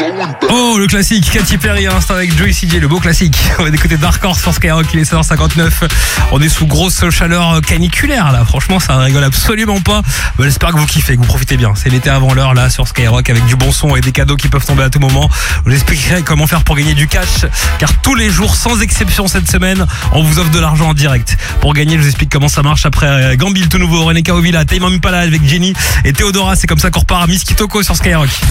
Oh, le classique, Katy Perry à l'instant avec Joey CJ, le beau classique. On va écouter Dark Horse sur Skyrock, il est 7h59. On est sous grosse chaleur caniculaire là, franchement ça rigole absolument pas. J'espère que vous kiffez, que vous profitez bien. C'est l'été avant l'heure là sur Skyrock avec du bon son et des cadeaux qui peuvent tomber à tout moment. Je vous expliquerai comment faire pour gagner du cash, car tous les jours sans exception cette semaine, on vous offre de l'argent en direct. Pour gagner, je vous explique comment ça marche après Gambil tout nouveau, René Kaovila, Tame Impala avec Jenny et Théodora. C'est comme ça qu'on repart à Miss Kitoko sur Skyrock.